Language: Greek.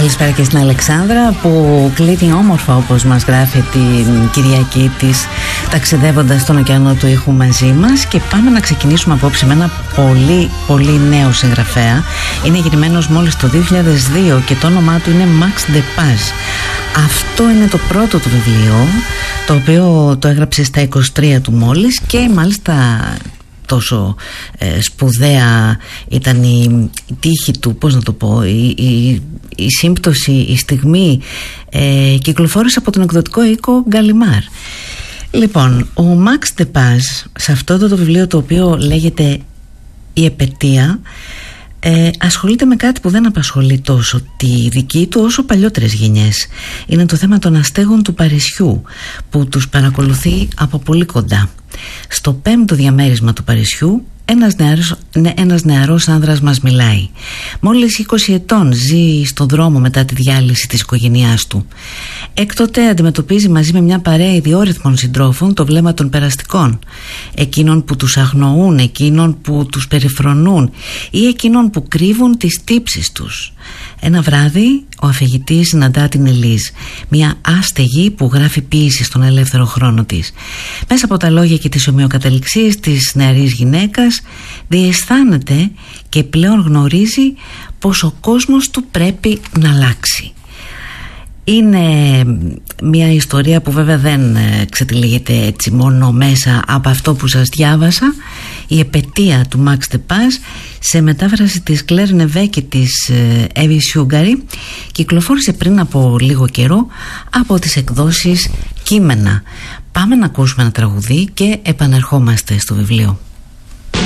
Καλησπέρα και στην Αλεξάνδρα που κλείνει όμορφα, όπως μας γράφει, την Κυριακή της, ταξιδεύοντας στον ωκεανό του ήχου μαζί μας. Και πάμε να ξεκινήσουμε απόψε με ένα πολύ πολύ νέο συγγραφέα. Είναι γεννημένος μόλις το 2002 και το όνομά του είναι Max Depaz. Αυτό είναι το πρώτο του βιβλίο, το οποίο το έγραψε στα 23 του μόλις, και μάλιστα τόσο σπουδαία ήταν η τύχη του, πώς να το πω, η σύμπτωση, η στιγμή, κυκλοφόρησε από τον εκδοτικό οίκο Γκαλιμάρ. Λοιπόν, ο Max Depaz σε αυτό το βιβλίο, το οποίο λέγεται «Η Επετεία», ασχολείται με κάτι που δεν απασχολεί τόσο τη δική του όσο παλιότερες γενιές. Είναι το θέμα των αστέγων του Παρισιού, που τους από πολύ κοντά. Στο 5ο διαμέρισμα του Παρισιού ένας νεαρός άνδρας μας μιλάει. Μόλις 20 ετών, ζει στον δρόμο μετά τη διάλυση της οικογένειάς του. Έκτοτε αντιμετωπίζει μαζί με μια παρέα ιδιόρυθμων συντρόφων το βλέμμα των περαστικών, εκείνων που τους αγνοούν, εκείνων που τους περιφρονούν ή εκείνων που κρύβουν τις τύψεις τους. Ένα βράδυ ο αφηγητής συναντά την Ελίζ, μια άστεγη που γράφει ποίηση στον ελεύθερο χρόνο της. Μέσα από τα λόγια και τις ομοιοκαταληξίες της νεαρής γυναίκας διαισθάνεται και πλέον γνωρίζει πως ο κόσμος του πρέπει να αλλάξει. Είναι μια ιστορία που βέβαια δεν ξετυλίγεται έτσι μόνο μέσα από αυτό που σας διάβασα. Η Επετεία του Max Depaz, σε μετάφραση της Κλέρ Νεβέ και της Εύη Σιούγκαρη, κυκλοφόρησε πριν από λίγο καιρό από τις εκδόσεις Κείμενα. Πάμε να ακούσουμε ένα τραγουδί και επανερχόμαστε στο βιβλίο.